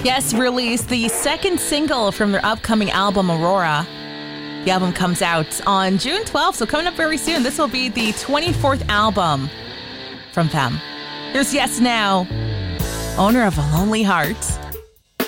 Yes, released the second single from their upcoming album, Aurora. The album comes out on June 12th, so coming up very soon. This will be the 24th album from them. Here's Yes Now, owner of A Lonely Heart.